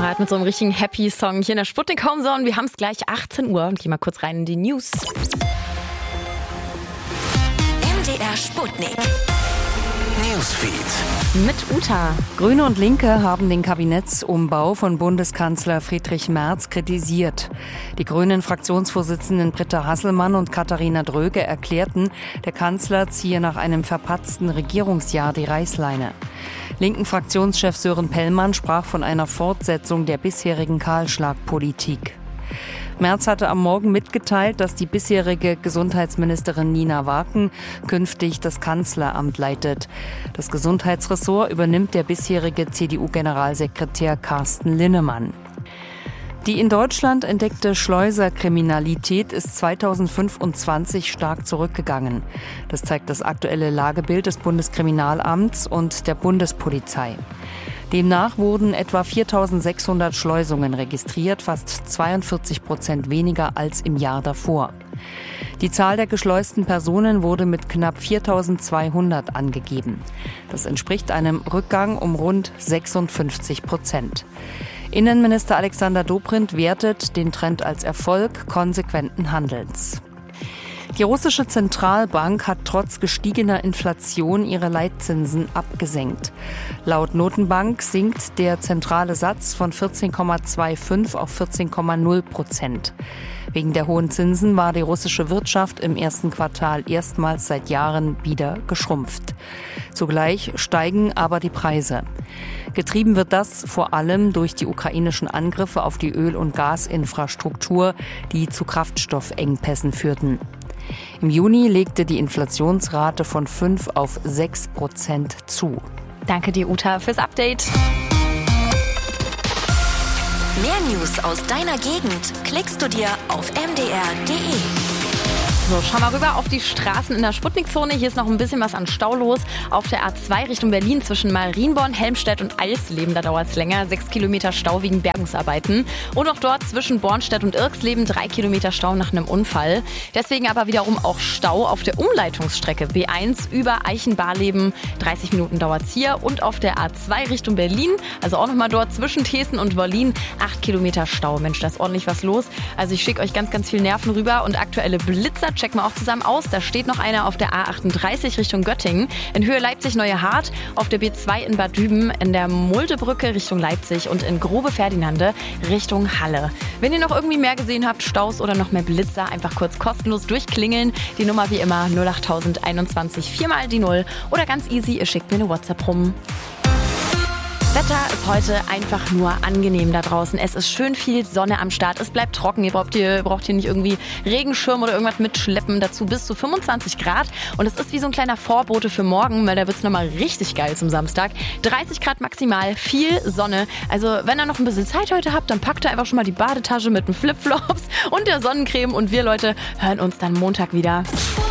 Start mit so einem richtigen Happy-Song hier in der Sputnik Homezone. Wir haben es gleich 18 Uhr und gehen mal kurz rein in die News. MDR Sputnik Newsfeed mit Uta. Grüne und Linke haben den Kabinettsumbau von Bundeskanzler Friedrich Merz kritisiert. Die Grünen-Fraktionsvorsitzenden Britta Hasselmann und Katharina Dröge erklärten, der Kanzler ziehe nach einem verpatzten Regierungsjahr die Reißleine. Linken Fraktionschef Sören Pellmann sprach von einer Fortsetzung der bisherigen Kahlschlagpolitik. Merz hatte am Morgen mitgeteilt, dass die bisherige Gesundheitsministerin Nina Waken künftig das Kanzleramt leitet. Das Gesundheitsressort übernimmt der bisherige CDU-Generalsekretär Carsten Linnemann. Die in Deutschland entdeckte Schleuserkriminalität ist 2025 stark zurückgegangen. Das zeigt das aktuelle Lagebild des Bundeskriminalamts und der Bundespolizei. Demnach wurden etwa 4.600 Schleusungen registriert, fast 42% weniger als im Jahr davor. Die Zahl der geschleusten Personen wurde mit knapp 4.200 angegeben. Das entspricht einem Rückgang um rund 56%. Innenminister Alexander Dobrindt wertet den Trend als Erfolg konsequenten Handelns. Die russische Zentralbank hat trotz gestiegener Inflation ihre Leitzinsen abgesenkt. Laut Notenbank sinkt der zentrale Satz von 14,25 auf 14,0%. Wegen der hohen Zinsen war die russische Wirtschaft im ersten Quartal erstmals seit Jahren wieder geschrumpft. Zugleich steigen aber die Preise. Getrieben wird das vor allem durch die ukrainischen Angriffe auf die Öl- und Gasinfrastruktur, die zu Kraftstoffengpässen führten. Im Juni legte die Inflationsrate von 5 auf 6% zu. Danke dir, Uta, fürs Update. Mehr News aus deiner Gegend klickst du dir auf mdr.de. So, schauen wir rüber auf die Straßen in der Sputnikzone. Hier ist noch ein bisschen was an Stau los. Auf der A2 Richtung Berlin zwischen Marienborn, Helmstedt und Eisleben, da dauert es länger. 6 Kilometer Stau wegen Bergungsarbeiten. Und auch dort zwischen Bornstedt und Irxleben 3 Kilometer Stau nach einem Unfall. Deswegen aber wiederum auch Stau auf der Umleitungsstrecke B1 über Eichenbarleben. 30 Minuten dauert es hier. Und auf der A2 Richtung Berlin, also auch nochmal dort zwischen Thesen und Wollin, 8 Kilometer Stau. Mensch, da ist ordentlich was los. Also ich schicke euch ganz, ganz viel Nerven rüber und aktuelle Blitzer checken wir auch zusammen aus. Da steht noch einer auf der A38 Richtung Göttingen. In Höhe Leipzig-Neue Hart, auf der B2 in Bad Düben, in der Muldebrücke Richtung Leipzig und in Grobe Ferdinande Richtung Halle. Wenn ihr noch irgendwie mehr gesehen habt, Staus oder noch mehr Blitzer, einfach kurz kostenlos durchklingeln. Die Nummer wie immer 08021 4 mal die 0 oder ganz easy, ihr schickt mir eine WhatsApp rum. Wetter ist heute einfach nur angenehm da draußen. Es ist schön viel Sonne am Start. Es bleibt trocken. Ihr braucht hier nicht irgendwie Regenschirm oder irgendwas mitschleppen. Dazu bis zu 25 Grad. Und es ist wie so ein kleiner Vorbote für morgen, weil da wird es nochmal richtig geil zum Samstag. 30 Grad maximal, viel Sonne. Also wenn ihr noch ein bisschen Zeit heute habt, dann packt ihr einfach schon mal die Badetasche mit den Flipflops und der Sonnencreme. Und wir Leute hören uns dann Montag wieder.